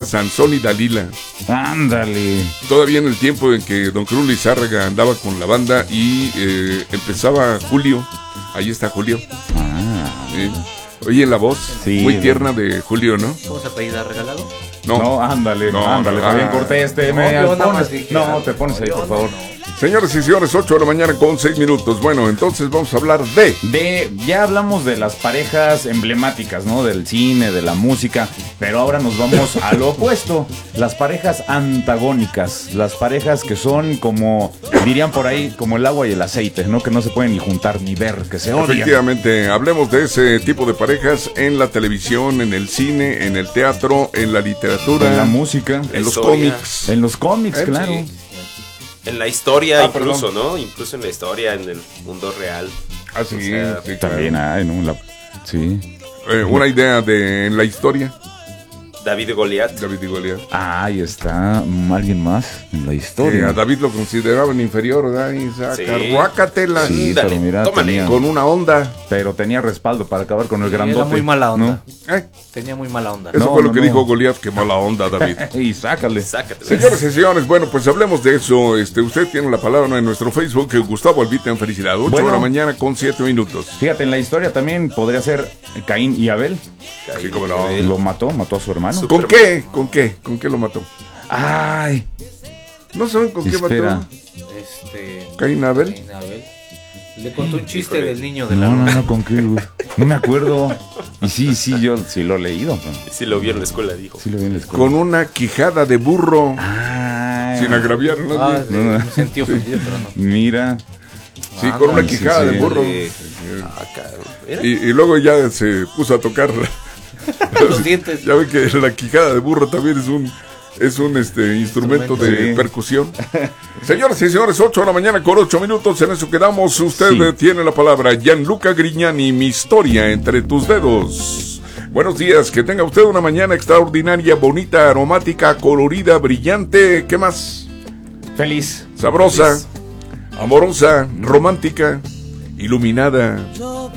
Sansón y Dalila. Ándale. Todavía en el tiempo en que don Cruz Lizárraga andaba con la banda y empezaba Julio. Ahí está Julio. Oye, la voz muy tierna de Julio, ¿no? ¿Cómo se apellida? ¿Regalado? No, ándale, Fabián Cortés, te pones ahí, por favor. Señores y señores, 8 de la mañana con 6 minutos. Bueno, entonces vamos a hablar ya hablamos de las parejas emblemáticas, ¿no? Del cine, de la música, pero ahora nos vamos a lo opuesto. Las parejas antagónicas, las parejas que son como, dirían por ahí, como el agua y el aceite, ¿no? Que no se pueden ni juntar ni ver, que se odian. Efectivamente, hablemos de ese tipo de parejas en la televisión, en el cine, en el teatro, en la literatura, en la música, en los cómics. En los cómics, claro. Sí. En la historia incluso, ¿no? Incluso en la historia, en el mundo real. Ah, sí, sí, también hay, ¿no? Sí. Una idea de en la historia. David y Goliat. Ahí está, alguien más en la historia. A David lo consideraban inferior, ¿verdad? Sí. Carruácatela. Sí, pero mira, con una onda. Pero tenía respaldo para acabar con el grandote. Era muy mala onda. ¿No? Tenía muy mala onda. Eso fue lo que dijo Goliat, que mala onda, David. Y sácale. Señores y señores, bueno, pues hablemos de eso. Usted tiene la palabra en nuestro Facebook, Gustavo Albita en Felicidad. 8 de la mañana con 7 minutos. Fíjate, en la historia también podría ser Caín y Abel. Sí, cómo no. Lo mató a su hermano. ¿Con qué? ¿Con qué lo mató? Ay. ¿No saben con qué mató? Caín Abel. Le contó un chiste del niño de la luna. No, ¿con qué, güey? No me acuerdo. Y sí, yo sí lo he leído. Sí lo vi en la escuela, dijo. Sí lo vi en la escuela. Con una quijada de burro. Ay. Sin agraviar a nadie. Me sentí ofendido, pero no. Mira. Sí, con una quijada de burro. Y luego ya se puso a tocar los dientes. Ya ven que la quijada de burro también es un instrumento de percusión. Señoras y señores, 8 de la mañana con 8 minutos. En eso quedamos. Usted tiene la palabra. Gianluca Grignani, mi historia entre tus dedos. Buenos días, que tenga usted una mañana extraordinaria, bonita, aromática, colorida, brillante. ¿Qué más? Feliz. Sabrosa, amorosa, romántica, iluminada,